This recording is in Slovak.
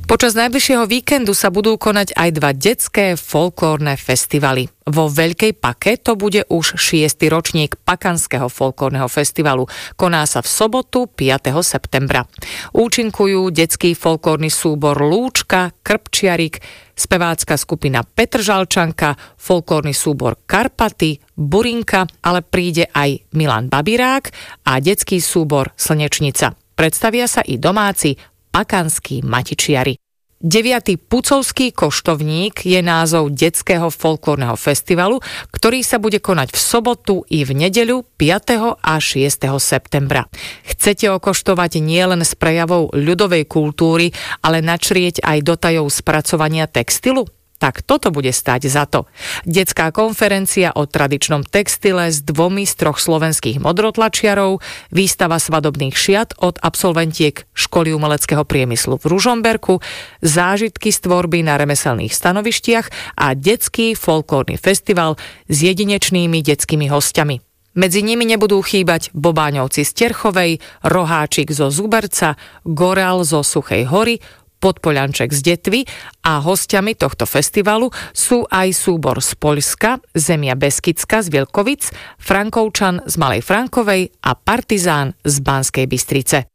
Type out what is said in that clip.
Počas najbližšieho víkendu sa budú konať aj 2 detské folklórne festivaly. Vo Veľkej Pake to bude už 6. ročník Pakanského folklórneho festivalu. Koná sa v sobotu 5. septembra. Účinkujú detský folklórny súbor Lúčka, Krpčiarik, spevácka skupina Petržalčanka, folklórny súbor Karpaty, Burinka, ale príde aj Milan Babirák a detský súbor Slnečnica. Predstavia sa i domáci pakanskí matičiari. 9. Pucovský koštovník je názov detského folklórneho festivalu, ktorý sa bude konať v sobotu i v nedeľu 5. a 6. septembra. Chcete okoštovať nielen z prejavov ľudovej kultúry, ale načrieť aj do tajov spracovania textilu? Tak toto bude stáť za to. Detská konferencia o tradičnom textile s 2 z 3 slovenských modrotlačiarov, výstava svadobných šiat od absolventiek Školy umeleckého priemyslu v Ružomberku, zážitky z tvorby na remeselných stanovištiach a detský folklórny festival s jedinečnými detskými hostiami. Medzi nimi nebudú chýbať Bobáňovci z Terchovej, Roháčik zo Zuberca, Gorál zo Suchej hory, Podpoľanček z Detvy a hostiami tohto festivalu sú aj súbor z Poľska, Zemia Beskicka z Vielkovic, Frankovčan z Malej Frankovej a Partizán z Banskej Bystrice.